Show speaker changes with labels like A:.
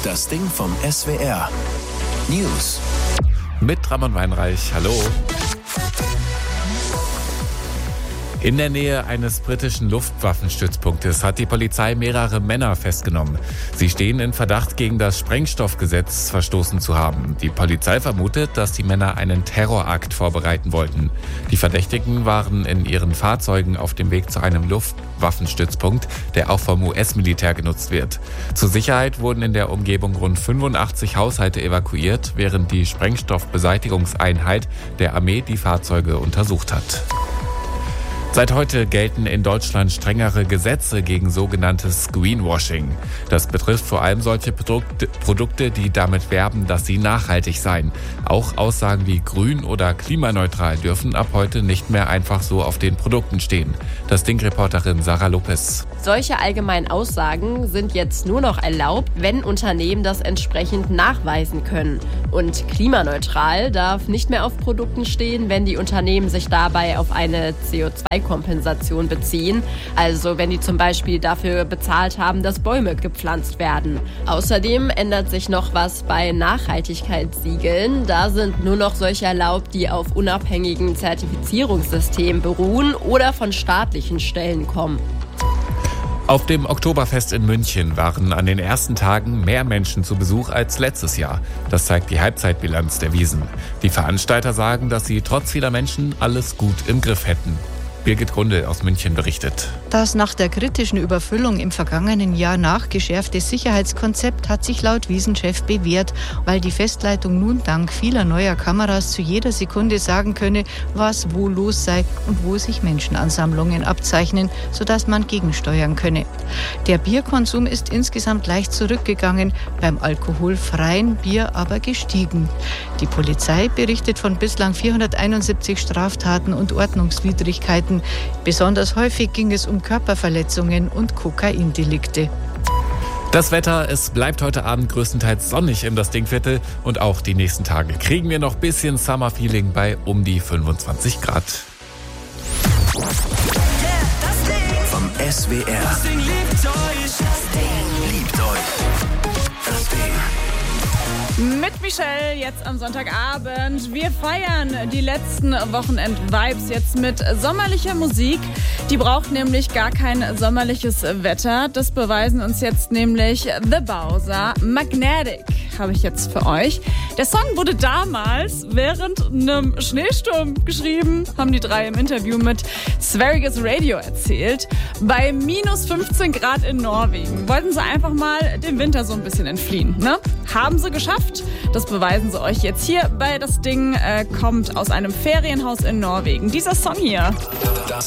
A: Das Ding vom SWR. News.
B: Mit Ramon Weinreich, hallo. In der Nähe eines britischen Luftwaffenstützpunktes hat die Polizei mehrere Männer festgenommen. Sie stehen in Verdacht, gegen das Sprengstoffgesetz verstoßen zu haben. Die Polizei vermutet, dass die Männer einen Terrorakt vorbereiten wollten. Die Verdächtigen waren in ihren Fahrzeugen auf dem Weg zu einem Luftwaffenstützpunkt, der auch vom US-Militär genutzt wird. Zur Sicherheit wurden in der Umgebung rund 85 Haushalte evakuiert, während die Sprengstoffbeseitigungseinheit der Armee die Fahrzeuge untersucht hat. Seit heute gelten in Deutschland strengere Gesetze gegen sogenanntes Greenwashing. Das betrifft vor allem solche Produkte, die damit werben, dass sie nachhaltig seien. Auch Aussagen wie grün oder klimaneutral dürfen ab heute nicht mehr einfach so auf den Produkten stehen. Das Ding-Reporterin Sarah Lopez.
C: Solche allgemeinen Aussagen sind jetzt nur noch erlaubt, wenn Unternehmen das entsprechend nachweisen können. Und klimaneutral darf nicht mehr auf Produkten stehen, wenn die Unternehmen sich dabei auf eine CO2-Kompensation beziehen. Also wenn die zum Beispiel dafür bezahlt haben, dass Bäume gepflanzt werden. Außerdem ändert sich noch was bei Nachhaltigkeitssiegeln. Da sind nur noch solche erlaubt, die auf unabhängigen Zertifizierungssystemen beruhen oder von staatlichen Stellen kommen.
B: Auf dem Oktoberfest in München waren an den ersten Tagen mehr Menschen zu Besuch als letztes Jahr. Das zeigt die Halbzeitbilanz der Wiesn. Die Veranstalter sagen, dass sie trotz vieler Menschen alles gut im Griff hätten. Birgit Grundl aus München berichtet.
D: Das nach der kritischen Überfüllung im vergangenen Jahr nachgeschärfte Sicherheitskonzept hat sich laut Wiesn-Chef bewährt, weil die Festleitung nun dank vieler neuer Kameras zu jeder Sekunde sagen könne, was wo los sei und wo sich Menschenansammlungen abzeichnen, sodass man gegensteuern könne. Der Bierkonsum ist insgesamt leicht zurückgegangen, beim alkoholfreien Bier aber gestiegen. Die Polizei berichtet von bislang 471 Straftaten und Ordnungswidrigkeiten. Besonders häufig ging es um Körperverletzungen und Kokaindelikte.
B: Das Wetter, es bleibt heute Abend größtenteils sonnig im Das Dingviertel und auch die nächsten Tage kriegen wir noch ein bisschen Summer-Feeling bei um die 25 Grad.
A: Vom SWR. Das Ding liebt euch. Das Ding liebt euch. Das Ding.
E: Mit Michelle jetzt am Sonntagabend. Wir feiern die letzten Wochenend-Vibes jetzt mit sommerlicher Musik. Die braucht nämlich gar kein sommerliches Wetter. Das beweisen uns jetzt nämlich The Bowser. Magnetic habe ich jetzt für euch. Der Song wurde damals während einem Schneesturm geschrieben, haben die drei im Interview mit Sveriges Radio erzählt. Bei minus 15 Grad in Norwegen wollten sie einfach mal dem Winter so ein bisschen entfliehen. Ne? Haben sie geschafft. Das beweisen sie euch jetzt hier bei Das Ding. Kommt aus einem Ferienhaus in Norwegen. Dieser Song hier.